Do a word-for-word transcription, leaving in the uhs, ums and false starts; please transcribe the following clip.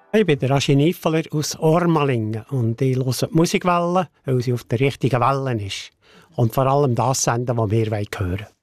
Ich bin der Aschi Niffeler aus Ormalingen und ich höre die Musikwelle, weil sie auf der richtigen Welle ist. Und vor allem das senden, was wir hören wollen.